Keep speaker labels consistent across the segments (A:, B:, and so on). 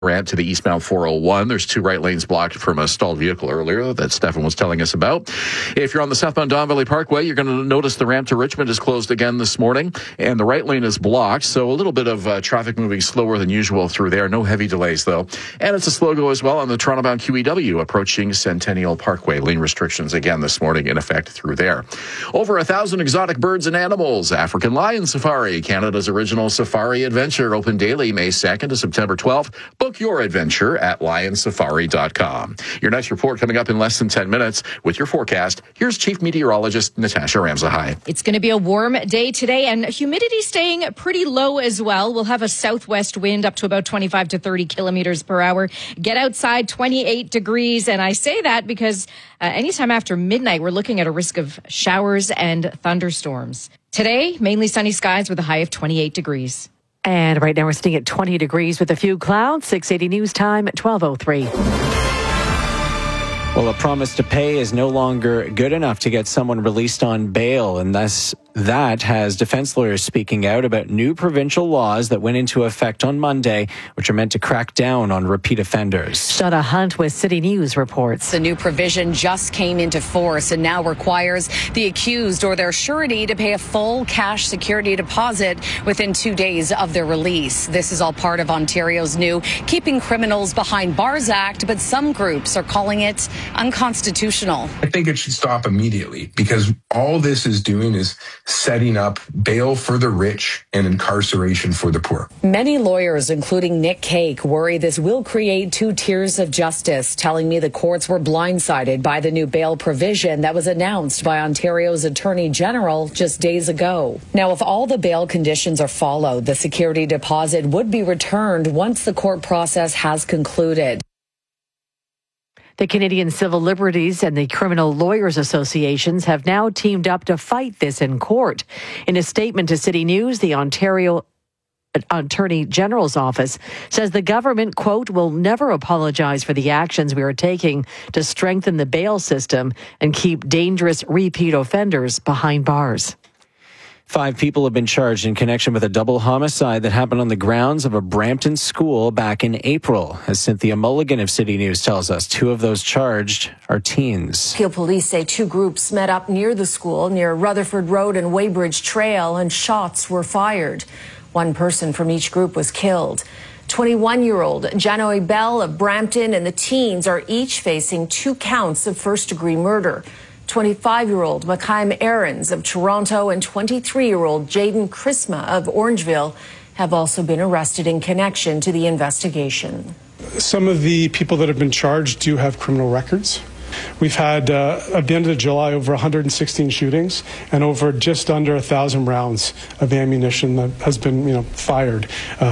A: ramp to the eastbound 401. There's 2 right lanes blocked from a stalled vehicle earlier that Stefan was telling us about. If you're on the southbound Don Valley Parkway, you're going to notice the ramp to Richmond is closed again this morning, and the right lane is blocked, so a little bit of traffic moving slower than usual through there. No heavy delays, though. And it's a slow go as well on the Toronto-bound QEW approaching Centennial Parkway. Lane restrictions again this morning in effect through there. Over 1,000 exotic birds and animals. African Lion Safari, Canada's original safari adventure, open daily May 2nd to September 12th. Book your adventure at lionsafari.com. Your next report coming up in less than 10 minutes. With your forecast, here's Chief Meteorologist Natasha Ramsahai.
B: It's going to be a warm day today, and humidity staying pretty low as well. We'll have a southwest wind up to about 25 to 30 kilometers per hour. Get outside, 28 degrees, and I say that because anytime after midnight, we're looking at a risk of showers and thunderstorms. Today, mainly sunny skies with a high of 28 degrees.
C: And right now we're sitting at 20 degrees with a few clouds. 680 News Time at 12:03.
D: Well, a promise to pay is no longer good enough to get someone released on bail, and thus that has defense lawyers speaking out about new provincial laws that went into effect on Monday, which are meant to crack down on repeat offenders.
C: Shauna Hunt with City News reports.
E: The new provision just came into force and now requires the accused or their surety to pay a full cash security deposit within 2 days of their release. This is all part of Ontario's new Keeping Criminals Behind Bars Act, but some groups are calling it unconstitutional.
F: I think it should stop immediately because all this is doing is setting up bail for the rich and incarceration for the poor.
E: Many lawyers, including Nick Cake, worry this will create 2 tiers of justice, telling me the courts were blindsided by the new bail provision that was announced by Ontario's Attorney General just days ago. Now, if all the bail conditions are followed, the security deposit would be returned once the court process has concluded.
C: The Canadian Civil Liberties and the Criminal Lawyers Associations have now teamed up to fight this in court. In a statement to City News, the Ontario Attorney General's office says the government, quote, will never apologize for the actions we are taking to strengthen the bail system and keep dangerous repeat offenders behind bars.
D: 5 people have been charged in connection with a double homicide that happened on the grounds of a Brampton school back in April. As Cynthia Mulligan of City News tells us, 2 of those charged are teens.
G: Peel police say 2 groups met up near the school, near Rutherford Road and Weybridge Trail, and shots were fired. 1 person from each group was killed. 21-year-old Janoy Bell of Brampton and the teens are each facing 2 counts of first-degree murder. 25-year-old Makhaim Aarons of Toronto and 23-year-old Jaden Chrisma of Orangeville have also been arrested in connection to the investigation.
H: Some of the people that have been charged do have criminal records. We've had, at the end of July, over 116 shootings and over just under 1,000 rounds of ammunition that has been, fired.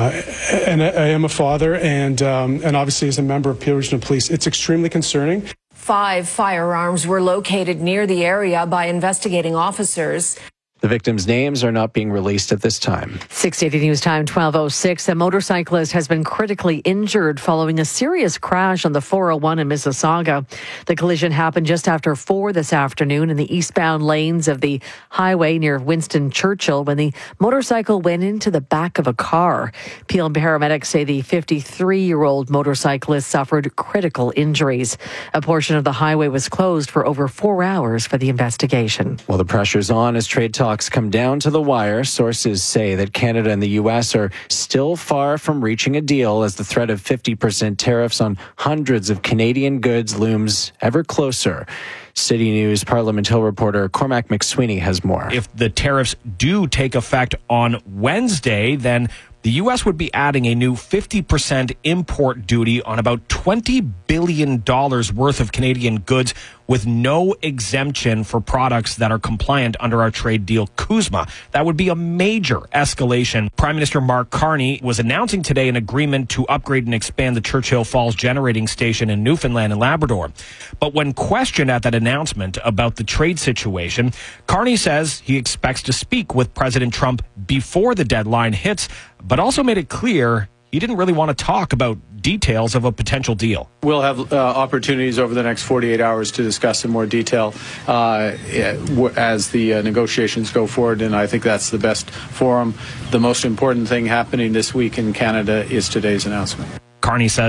H: And I am a father and obviously as a member of Peel Regional Police, it's extremely concerning.
G: 5 firearms were located near the area by investigating officers.
D: The victims' names are not being released at this time.
C: 680 News Time, 12:06. A motorcyclist has been critically injured following a serious crash on the 401 in Mississauga. The collision happened just after 4 this afternoon in the eastbound lanes of the highway near Winston Churchill when the motorcycle went into the back of a car. Peel paramedics say the 53-year-old motorcyclist suffered critical injuries. A portion of the highway was closed for over 4 hours for the investigation.
D: Well, the pressure's on as trade talks come down to the wire. Sources say that Canada and the U.S. are still far from reaching a deal as the threat of 50% tariffs on hundreds of Canadian goods looms ever closer. City News Parliament Hill reporter Cormac McSweeney has more.
I: If the tariffs do take effect on Wednesday, then the U.S. would be adding a new 50% import duty on about $20 billion worth of Canadian goods with no exemption for products that are compliant under our trade deal CUSMA. That would be a major escalation. Prime Minister Mark Carney was announcing today an agreement to upgrade and expand the Churchill Falls generating station in Newfoundland and Labrador. But when questioned at that announcement about the trade situation, Carney says he expects to speak with President Trump before the deadline hits, but also made it clear he didn't really want to talk about details of a potential deal.
J: We'll have opportunities over the next 48 hours to discuss in more detail as the negotiations go forward, and I think that's the best forum. The most important thing happening this week in Canada is today's announcement.
I: Carney says